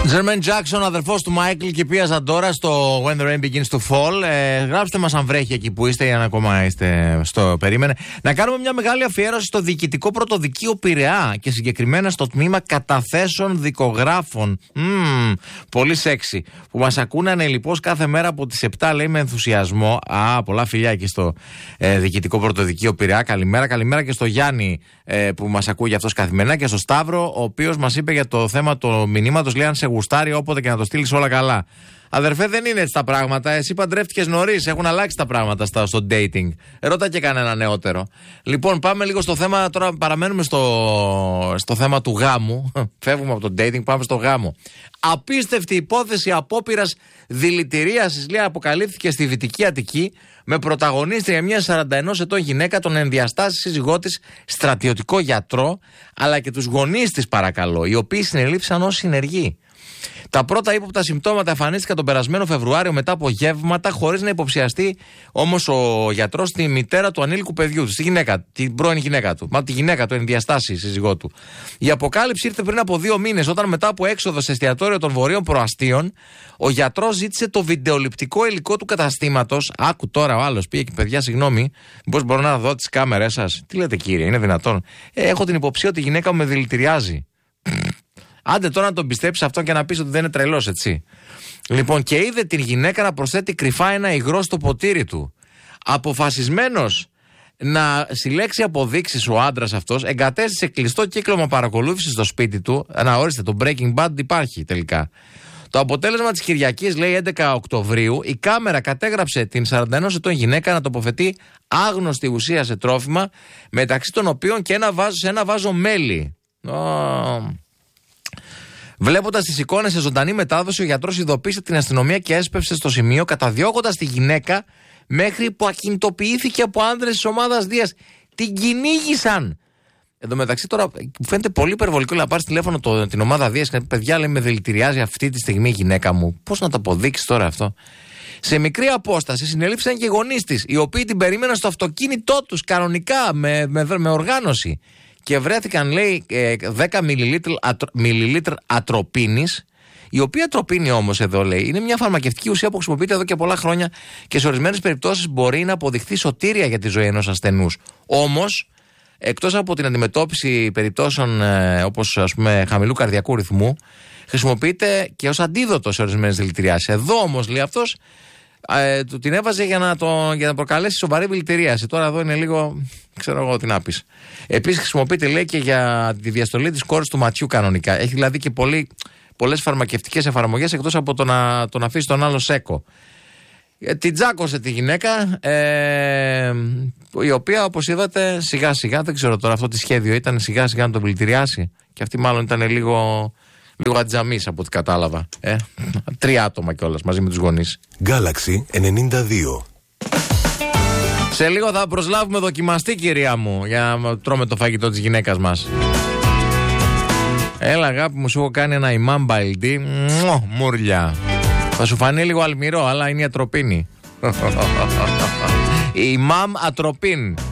Jermaine Jackson, αδερφός του Μάικλ και Πία Ζαντόρα στο When the Rain Begins to Fall. Γράψτε μας αν βρέχει εκεί που είστε ή αν ακόμα είστε στο περίμενε. Να κάνουμε μια μεγάλη αφιέρωση στο Διοικητικό Πρωτοδικείο Πειραιά και συγκεκριμένα στο τμήμα καταθέσεων δικογράφων. Πολύ σεξι. Που μας ακούνε ανελιπώς κάθε μέρα από τις 7, λέει, με ενθουσιασμό. Πολλά φιλιά εκεί στο Διοικητικό Πρωτοδικείο Πειραιά. Καλημέρα και στο Γιάννη που μας ακούει για αυτός καθημερινά και στο Σταύρο, ο οποίος μας είπε για το θέμα του μηνύματος, λέει, αν σε γουστάρει όποτε και να το στείλεις όλα καλά. Αδερφέ, δεν είναι έτσι τα πράγματα. Εσύ παντρεύτηκες νωρίς. Έχουν αλλάξει τα πράγματα στο dating. Ρώτα και κανένα νεότερο. Λοιπόν, πάμε λίγο στο θέμα. Τώρα παραμένουμε στο θέμα του γάμου. Φεύγουμε από το dating, πάμε στο γάμο. Απίστευτη υπόθεση απόπειρας δηλητηρίασης, λέει, αποκαλύφθηκε στη Δυτική Αττική με πρωταγωνίστρια μια 41 ετών γυναίκα, τον ενδιαστάσει σύζυγό της, στρατιωτικό γιατρό, αλλά και τους γονείς της, παρακαλώ, οι οποίοι συνελήφθησαν ως συνεργοί. Τα πρώτα ύποπτα συμπτώματα εμφανίστηκαν τον περασμένο Φεβρουάριο μετά από γεύματα, χωρίς να υποψιαστεί όμως ο γιατρός τη μητέρα του ανήλικου παιδιού του, την πρώην γυναίκα του. Τη γυναίκα του, ενδιαστάσει σύζυγό του. Η αποκάλυψη ήρθε πριν από 2 μήνες, όταν μετά από έξοδο σε εστιατόριο των Βορείων Προαστίων, ο γιατρός ζήτησε το βιντεοληπτικό υλικό του καταστήματος. Άκου τώρα, ο άλλος πήγε και, παιδιά, συγγνώμη, μήπως μπορώ να δω τις κάμερές σας? Τι λέτε, κύριε, είναι δυνατόν? Έχω την υποψία ότι η γυναίκα μου με δηλητηριάζει. Άντε τώρα να τον πιστέψεις αυτό και να πεις ότι δεν είναι τρελός, έτσι. Λοιπόν, και είδε την γυναίκα να προσθέτει κρυφά ένα υγρό στο ποτήρι του. Αποφασισμένος να συλλέξει αποδείξεις, ο άντρας αυτός εγκατέστησε κλειστό κύκλωμα παρακολούθησης στο σπίτι του. Να ορίστε, το Breaking Bad υπάρχει τελικά. Το αποτέλεσμα της Κυριακής, λέει, 11 Οκτωβρίου, η κάμερα κατέγραψε την 41 ετών γυναίκα να τοποθετεί άγνωστη ουσία σε τρόφιμα, μεταξύ των οποίων και ένα βάζο μέλι. Βλέποντας τις εικόνες σε ζωντανή μετάδοση, ο γιατρός ειδοποίησε την αστυνομία και έσπευσε στο σημείο, καταδιώκοντας τη γυναίκα μέχρι που ακινητοποιήθηκε από άνδρες της ομάδας Δίας. Την κυνήγησαν. Εν τω μεταξύ, τώρα μου φαίνεται πολύ υπερβολικό να πάρεις τηλέφωνο την ομάδα Δίας και να πει: παιδιά, λέει, με δηλητηριάζει αυτή τη στιγμή η γυναίκα μου. Πώς να το αποδείξεις τώρα αυτό? Σε μικρή απόσταση συνελήφθησαν και οι γονείς της, οι οποίοι την περίμεναν στο αυτοκίνητό τους κανονικά, με οργάνωση. Και βρέθηκαν, λέει, 10 μιλιλίτρ ατροπίνης, η οποία ατροπίνη όμως εδώ, λέει, είναι μια φαρμακευτική ουσία που χρησιμοποιείται εδώ και πολλά χρόνια και σε ορισμένες περιπτώσεις μπορεί να αποδειχθεί σωτήρια για τη ζωή ενός ασθενούς. Όμως, εκτός από την αντιμετώπιση περιπτώσεων όπως, ας πούμε, χαμηλού καρδιακού ρυθμού, χρησιμοποιείται και ως αντίδοτο σε ορισμένες δηλητηριάσεις. Εδώ όμως, λέει αυτός, την έβαζε για να προκαλέσει σοβαρή δηλητηρίαση. Τώρα εδώ είναι λίγο, ξέρω εγώ τι να πεις. Επίσης χρησιμοποιείται, λέει, και για τη διαστολή της κόρης του ματιού κανονικά. Έχει δηλαδή και πολλές φαρμακευτικές εφαρμογές, εκτός από το να αφήσει τον άλλο σέκο. Την τζάκωσε τη γυναίκα, η οποία, όπως είδατε, σιγά σιγά, δεν ξέρω τώρα αυτό τι σχέδιο ήταν, σιγά σιγά να τον δηλητηριάσει. Και αυτή μάλλον ήταν λίγο ατζαμής από ό,τι κατάλαβα. 3 άτομα κιόλας μαζί με τους γονείς. Galaxy 92. Σε λίγο θα προσλάβουμε δοκιμαστή, κυρία μου, για να τρώμε το φαγητό της γυναίκας μας. Έλα, αγάπη μου, σου έχω κάνει ένα ημάμ μπαϊλντί. Μουρλιά. Θα σου φανεί λίγο αλμυρό, αλλά είναι η ατροπίνη. Η ημάμ ατροπίν.